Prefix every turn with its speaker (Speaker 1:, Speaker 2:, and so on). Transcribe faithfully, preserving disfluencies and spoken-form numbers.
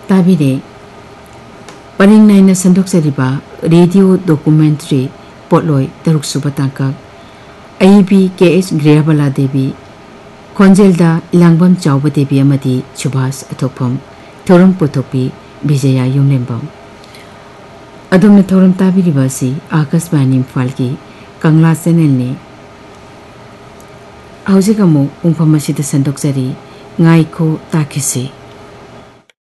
Speaker 1: ताबिरे purring Naina संदोक्सरिबा radio documentary पोटलोय तरुक सुबा तांका अईबी के एच ग्रेहबाला देवी खोंजेलदा इलांगबम चावबा देवी अमदी सुभाष अथोकफम थोरम पुथोपी विजया युमलेंबम अदुमने थोरम ताबिरिबासी आकाशवाणी इम्फालकी कंगला चैनल ने हौजिक अमु पुंफम असिदा संदोक्सरी ngaiko takisi